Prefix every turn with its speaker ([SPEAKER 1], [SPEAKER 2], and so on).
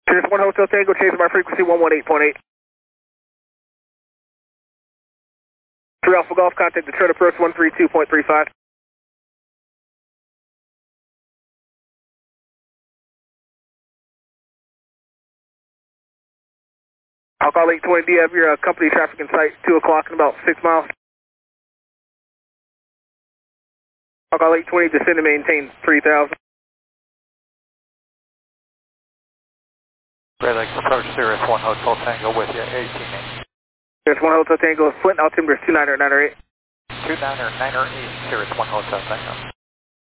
[SPEAKER 1] Here's 1 Hotel Tango, chasing my frequency 118.8. 3 Alpha Golf, contact Detroit approach 132.35. I'll call 820, do you have your company traffic in sight, 2 o'clock in about 6 miles? I'll call 820, descend and maintain 3000.
[SPEAKER 2] Red X approach Cirrus 1 Hotel Tango with you, 18.
[SPEAKER 1] Cirrus 1 Hotel Tango, Flint, altimeter is 2998.
[SPEAKER 2] 2998, Cirrus 1 Hotel Tango.